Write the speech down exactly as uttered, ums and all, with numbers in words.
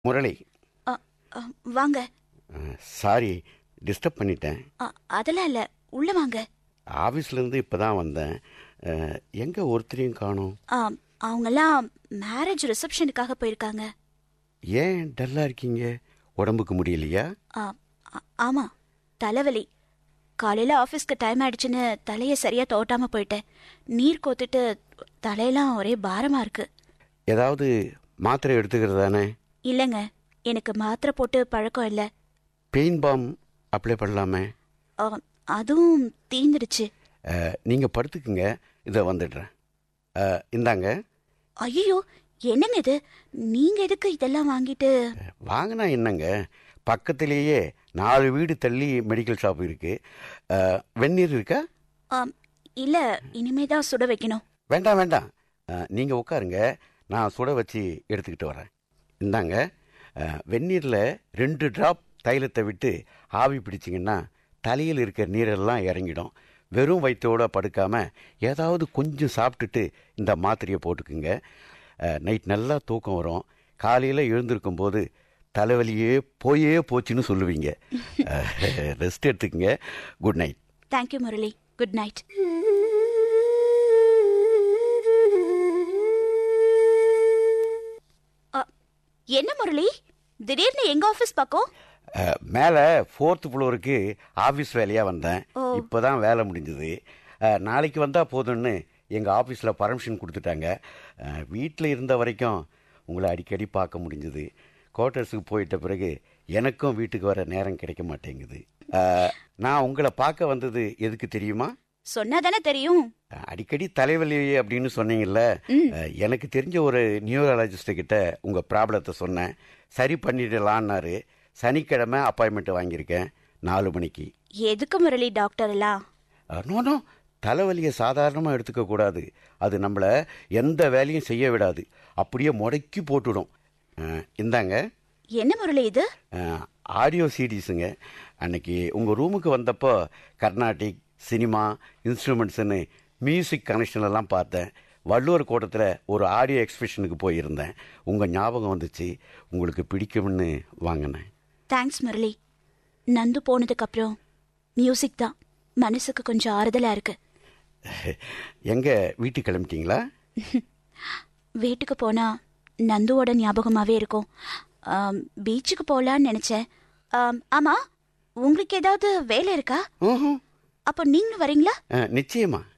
முரளி. அ, அ, வாங்க. Sorry, disturb பண்ணிட்டேன். அ, அதெல்லாம் இல்லை, உள்ள வாங்க. ஆஃபீஸ்லேருந்து இப்போ தான் வந்தேன். எங்கே ஒருத்தரையும் காணோம். ஆ, அவங்கெல்லாம் மேரேஜ் ரிசப்ஷனுக்காக போயிருக்காங்க. ஏன் டல்லாக இருக்கீங்க? உடம்புக்கு முடியலையா? ஆ, ஆ- ஆமா, தலைவலி. காலையில் ஆஃபீஸ்க்கு டைம் ஆயிடுச்சுன்னு தலையை சரியாக தோட்டாம போயிட்டேன். நீர் கோத்துட்டு தலையெல்லாம் ஒரே பாரமாக இருக்கு. ஏதாவது மாத்திரை எடுத்துக்கிறதானே? இல்லைங்க, எனக்கு மாத்திரை போட்டு பழக்கம் இல்லை. பெயின் பாம் அப்ளை பண்ணலாமே? ஆ, அதுவும் தீந்துடுச்சு. நீங்கள் படுத்துக்குங்க, இதை வந்துடுறேன். அஹ், இந்தாங்க. ஐயோ, என்னங்க இது? நீங்க எதுக்கு இதெல்லாம் வாங்கிட்டு? வாங்கினா என்னங்க, பக்கத்திலேயே நாலு வீடு தள்ளி மெடிக்கல் ஷாப் இருக்கு. அஹ், வெந்நீர் இருக்கா? ஆம், இல்ல, இனிமே தான் சுட வைக்கணும். வேண்டாம் வேண்டாம், நீங்கள் உட்காருங்க, நான் சுட வச்சு எடுத்துக்கிட்டு வரேன். இந்தாங்க. அஹ், வெந்நீரில் ரெண்டு ட்ராப் தைலத்தை விட்டு ஆவி பிடிச்சிங்கன்னா தலையில் இருக்கிற நீரெல்லாம் இறங்கிடும். வெறும் வயிற்றோடு படுக்காமல் ஏதாவது கொஞ்சம் சாப்பிட்டுட்டு இந்த மாத்திரையை போட்டுக்குங்க. நைட் நல்லா தூக்கம் வரும். காலையில் எழுந்திருக்கும் போது தலைவலியே போயே போச்சுன்னு சொல்லுவீங்க. ரெஸ்ட் எடுத்துக்கங்க. Good night. Thank you Murali, good night. என்ன முரளி, திடீர்னு எங்க ஆபீஸ் பக்கம்? மேலே ஃபோர்த் ஃப்ளோருக்கு ஆஃபீஸ் வேலையாக வந்தேன். ஓ. இப்போ தான் வேலை முடிஞ்சது. நாளைக்கு வந்தால் போதும்னு எங்கள் ஆஃபீஸில் பர்மிஷன் கொடுத்துட்டாங்க. வீட்டில் இருந்த வரைக்கும் உங்களை அடிக்கடி பார்க்க முடிஞ்சுது. குவார்ட்டர்ஸுக்கு போயிட்ட பிறகு எனக்கும் வீட்டுக்கு வர நேரம் கிடைக்க மாட்டேங்குது. அஹ், நான் உங்களை பார்க்க வந்தது எதுக்கு தெரியுமா? சொன்னாதானே தெரியும். அடிக்கடி தலைவலி அப்படின்னு சொன்னீங்கல்ல, அஹ், எனக்கு தெரிஞ்ச ஒரு நியூரலாஜிஸ்ட் கிட்ட உங்கள் ப்ராப்ளத்தை சொன்னேன். சரி பண்ணிடலான்னாரு. சனிக்கிழமை அப்பாயின்மெண்ட் வாங்கியிருக்கேன், நாலு மணிக்கு. எதுக்கு முரளி டாக்டர் எல்லாம்? நோ, தலைவலியை சாதாரணமாக எடுத்துக்க கூடாது. அது நம்மளை எந்த வேலையும் செய்ய விடாது, அப்படியே முடக்கி போட்டுடும். அஹ், இந்தாங்க. என்ன முரளி இது? ஆடியோ சீடிஸுங்க. அன்னைக்கு உங்கள் ரூமுக்கு வந்தப்போ கர்நாடிக், சினிமா, இன்ஸ்ட்ருமெண்ட்ஸுன்னு மியூசிக் கனெக்ஷன் எல்லாம் பார்த்தேன். வள்ளுவர் கோட்டத்தில் ஒரு ஆடியோ எக்ஸிபிஷனுக்கு போயிருந்தேன். உங்கள் ஞாபகம் வந்துச்சு, உங்களுக்கு பிடிக்கும்னு வாங்கினேன். தேங்க்ஸ் முரளி. நந்து போனதுக்கு அப்புறம் மியூசிக் தான் மனசுக்கு கொஞ்சம் ஆறுதலா இருக்கு. எங்க வீட்டுக்கு கிளம்பிட்டீங்களா? வீட்டுக்கு போனா நந்துவோட ஞாபகமாவே இருக்கும். ஆம், பீச்சுக்கு போலான்னு நினைச்சேன். ஆம், ஆமா, உங்களுக்கு ஏதாவது வேலை இருக்கா? ம்ஹும். அப்போ நீங்களும் வரீங்களா? அஹ், நிச்சயமா.